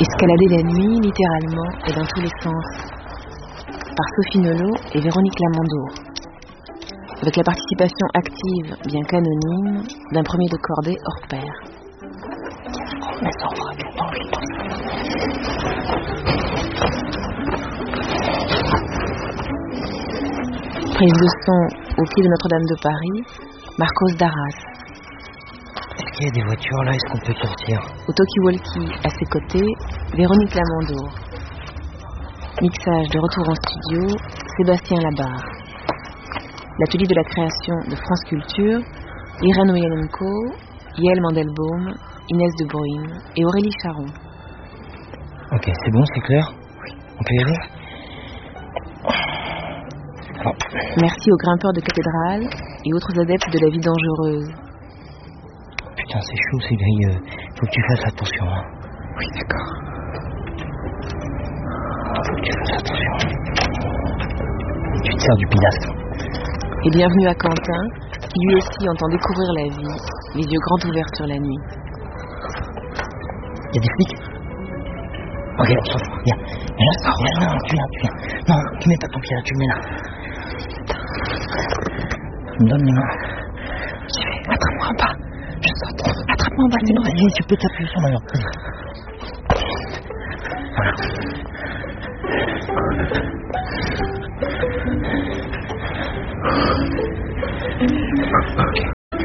Escalader la nuit, littéralement, et dans tous les sens. Par Sophie Nolot et Véronique Lamandour. Avec la participation active, bien qu'anonyme, d'un premier de cordée hors pair. Prise de son au pied de Notre-Dame de Paris, Marcos Darras. Est-ce qu'il y a des voitures là? Est-ce qu'on peut sortir? Au talkie-walkie à ses côtés, Véronique Lamandour. Mixage de retour en studio, Sébastien Labarre. L'atelier de la création de France Culture, Irène Oyenenko, Yael Mandelbaum, Inès de Bruyne et Aurélie Charon. Ok, c'est bon, c'est clair? Oui. On peut y aller? Alors. Merci aux grimpeurs de cathédrales et autres adeptes de la vie dangereuse. Putain, c'est chaud, c'est gris. Faut que tu fasses attention. Hein. Oui, d'accord. Faut que tu fasses attention. Tu te sers du pilastre. Et bienvenue à Quentin, qui lui aussi entend découvrir la vie, les yeux grands ouverts sur la nuit. Y'a des flics? Ok, on s'en fout. Viens. Viens, non, tu viens. Non, tu mets pas ton pied là, tu le mets là. Tu me donnes les mains. J'y vais, attrape-moi en bas. Je sors trop. Attrape-moi en bas, c'est bon. Vas-y, tu peux t'appuyer sur ma main. Voilà.